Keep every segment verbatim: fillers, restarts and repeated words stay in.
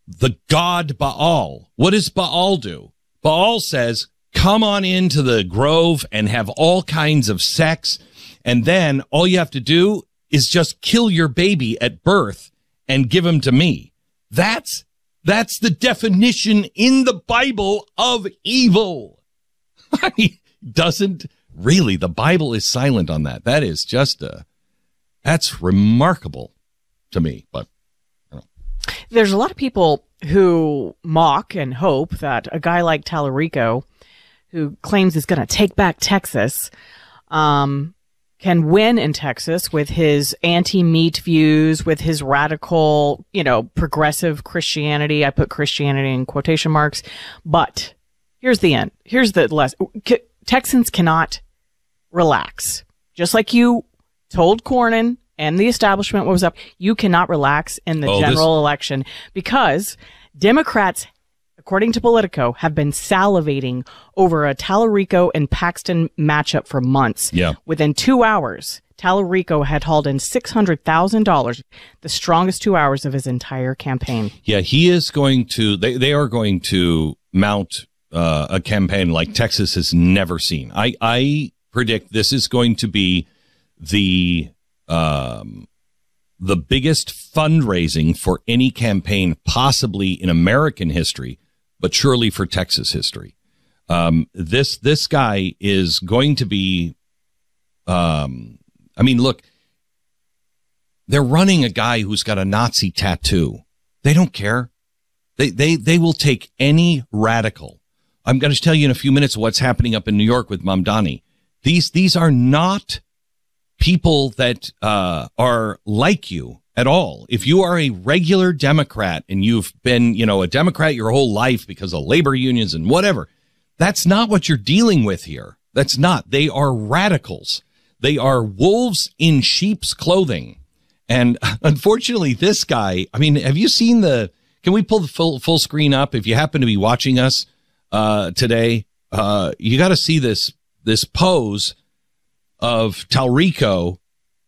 the god Baal. What does Baal do? Baal says, come on into the grove and have all kinds of sex. And then all you have to do is just kill your baby at birth and give him to me. That's, that's the definition in the Bible of evil. I mean, doesn't really, the Bible is silent on that. That is just a, that's remarkable to me, but I don't know. There's a lot of people who mock and hope that a guy like Tallarico, who claims he's going to take back Texas, um, can win in Texas with his anti-meat views, with his radical, you know, progressive Christianity. I put Christianity in quotation marks. But here's the end. Here's the lesson. Texans cannot relax. Just like you told Cornyn and the establishment what was up, you cannot relax in the oh, general this- election because Democrats, according to Politico, have been salivating over a Tallarico and Paxton matchup for months. Yeah. Within two hours, Tallarico had hauled in six hundred thousand dollars, the strongest two hours of his entire campaign. Yeah, he is going to, they, they are going to mount uh, a campaign like Texas has never seen. I, I predict this is going to be the um, the biggest fundraising for any campaign possibly in American history, but surely for Texas history. Um, this this guy is going to be, um, I mean, look, they're running a guy who's got a Nazi tattoo. They don't care. They they they will take any radical. I'm going to tell you in a few minutes what's happening up in New York with Mamdani. These these are not people that uh, are like you at all. If you are a regular Democrat and you've been, you know, a Democrat your whole life because of labor unions and whatever, that's not what you're dealing with here. That's not. They are radicals. They are wolves in sheep's clothing. And unfortunately, this guy, I mean, have you seen the, can we pull the full, full screen up? If you happen to be watching us uh, today, uh, you got to see this, this pose of Tallarico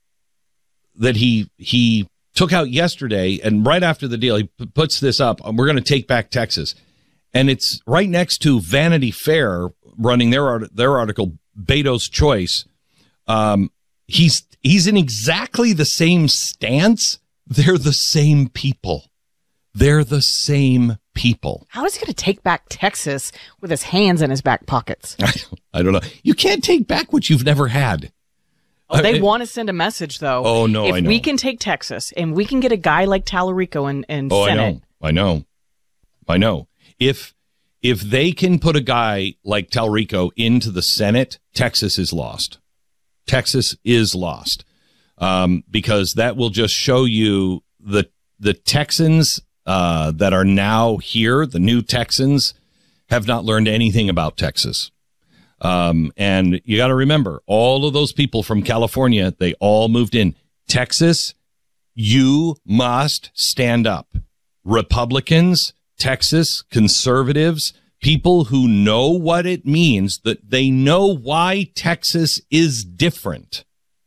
that he he took out yesterday, and right after the deal, he p- puts this up. We're going to take back Texas, and it's right next to Vanity Fair running their art- their article, Beto's Choice. Um, he's he's in exactly the same stance. They're the same people. They're the same people. How is he going to take back Texas with his hands in his back pockets? I don't, I don't know. You can't take back what you've never had. Oh, they I, want to send a message, though. Oh, no, if I know. we can take Texas and we can get a guy like Tallarico in, in oh, Senate. I know. I know. I know. If if they can put a guy like Tallarico into the Senate, Texas is lost. Texas is lost. Um, because that will just show you the the Texans uh, that are now here, the new Texans, have not learned anything about Texas. Um, and you got to remember, all of those people from California, they all moved in. Texas, you must stand up. Republicans, Texas, conservatives, people who know what it means, that they know why Texas is different.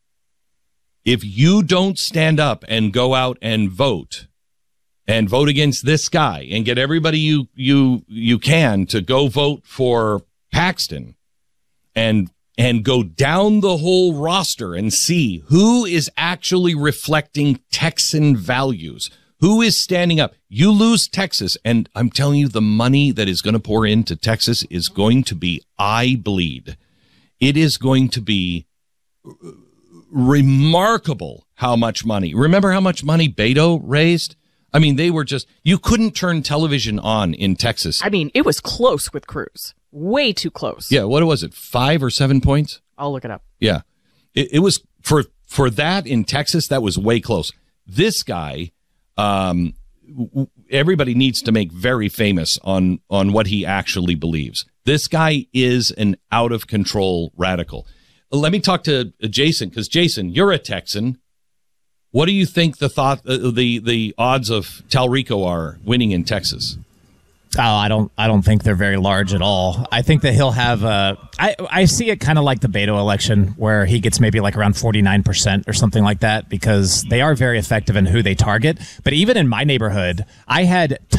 If you don't stand up and go out and vote and vote against this guy and get everybody you, you, you can to go vote for Paxton, and and go down the whole roster and see who is actually reflecting Texan values, who is standing up. You lose Texas, and I'm telling you, the money that is going to pour into Texas is going to be eye bleed. It is going to be remarkable how much money. Remember how much money Beto raised? I mean, they were just, you couldn't turn television on in Texas. I mean, it was close with Cruz. Way too close. Yeah, what was it? Five or seven points? I'll look it up. Yeah. It, it was for for that in Texas, that was way close. This guy, um, w- everybody needs to make very famous on on what he actually believes. This guy is an out of control radical. Let me talk to Jason, because Jason, you're a Texan. What do you think the thought uh, the the odds of Tallarico are winning in Texas? Oh, I don't. I don't think they're very large at all. I think that he'll have a. I I see it kind of like the Beto election, where he gets maybe like around forty-nine percent or something like that, because they are very effective in who they target. But even in my neighborhood, I had